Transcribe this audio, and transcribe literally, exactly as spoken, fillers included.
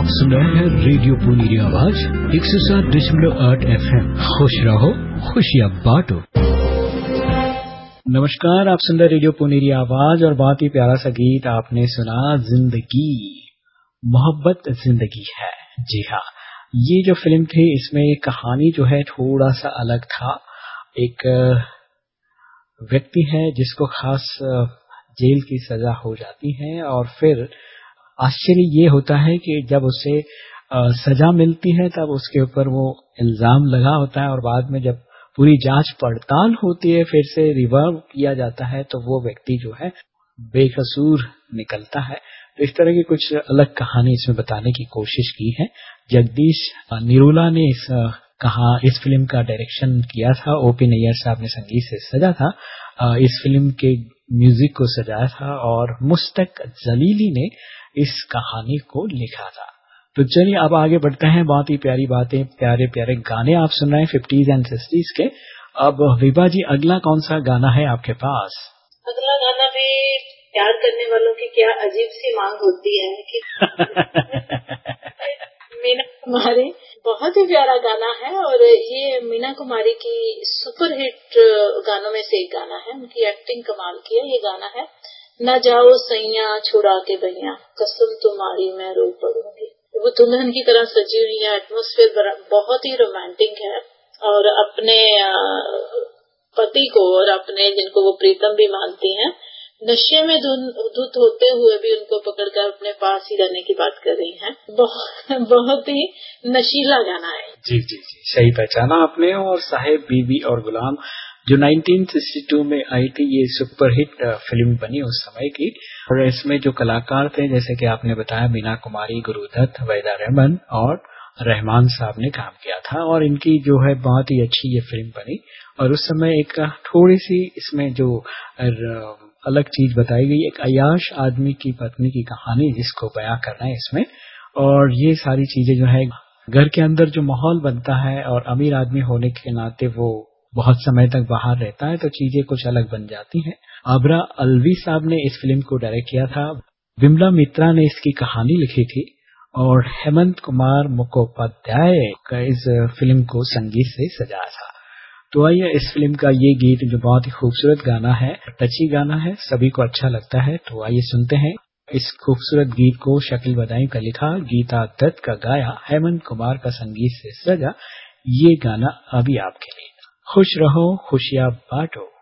आप सुन रहे हैं रेडियो पुनीरी आवाज एक सौ सात दशमलव आठ एफ एम। खुश रहो, खुशियाँ बांटो। नमस्कार, आप सुन रहे रेडियो पुनीरी आवाज और बहुत ही प्यारा सा गीत आपने सुना, जिंदगी मोहब्बत जिंदगी है। जी हाँ, ये जो फिल्म थी इसमें कहानी जो है थोड़ा सा अलग था। एक व्यक्ति है जिसको खास जेल की सजा हो जाती है और फिर आश्चर्य ये होता है कि जब उसे सजा मिलती है तब उसके ऊपर वो इल्जाम लगा होता है और बाद में जब पूरी जांच पड़ताल होती है फिर से रिवर्व किया जाता है तो वो व्यक्ति जो है बेकसूर निकलता है। तो इस तरह की कुछ अलग कहानी इसमें बताने की कोशिश की है। जगदीश निरोला ने इस कहा इस फिल्म का डायरेक्शन किया था। ओपी नैयर साहब ने संगीत से सजा था। इस फिल्म के म्यूजिक को सजाया था और मुस्तक जलीली ने इस कहानी को लिखा था। तो चलिए अब आगे बढ़ते हैं। बहुत ही प्यारी बातें, प्यारे प्यारे गाने आप सुन रहे हैं फिफ्टीज एंड सिक्सटीज के। अब विभा जी, अगला कौन सा गाना है आपके पास? अगला गाना भी प्यार करने वालों की क्या अजीब सी मांग होती है कि मीना कुमारी, बहुत ही प्यारा गाना है और ये मीना कुमारी की सुपर हिट गानों में से एक गाना है। उनकी एक्टिंग कमाल की है। ये गाना है न जाओ सैया छुड़ा के भैया, कसम तुम्हारी मैं रो पड़ूंगी। वो दुल्हन की तरह सजी हुई है। एटमॉस्फेयर बहुत ही रोमांटिक है और अपने पति को और अपने जिनको वो प्रीतम भी मानती हैं नशे में धुत होते हुए भी उनको पकड़कर अपने पास ही रहने की बात कर रही हैं। बहुत, बहुत ही नशीला गाना है। जी जी जी, सही पहचाना आपने। और साहेब बीबी और गुलाम जो नाइनटीन सिक्सटी टू में आई थी, ये सुपरहिट फिल्म बनी उस समय की। और इसमें जो कलाकार थे जैसे कि आपने बताया मीना कुमारी, गुरुदत्त, वहीदा रहमान और रहमान साहब ने काम किया था और इनकी जो है बहुत ही अच्छी ये फिल्म बनी। और उस समय एक थोड़ी सी इसमें जो अलग चीज बताई गई, एक अय्याश आदमी की पत्नी की कहानी जिसको बयां करना है इसमें। और ये सारी चीजें जो है घर के अंदर जो माहौल बनता है और अमीर आदमी होने के नाते वो बहुत समय तक बाहर रहता है तो चीजें कुछ अलग बन जाती हैं। आबरा अलवी साहब ने इस फिल्म को डायरेक्ट किया था। विमला मित्रा ने इसकी कहानी लिखी थी और हेमंत कुमार मुखोपाध्याय का इस फिल्म को संगीत से सजाया था। तो आइए इस फिल्म का ये गीत जो बहुत ही खूबसूरत गाना है, टची गाना है, सभी को अच्छा लगता है। तो आइए सुनते हैं इस खूबसूरत गीत को। शकील बदायूं का लिखा, गीता दत्त का गाया, हेमंत कुमार का संगीत से सजा ये गाना अभी आपके लिए। खुश रहो, खुशियां बांटो।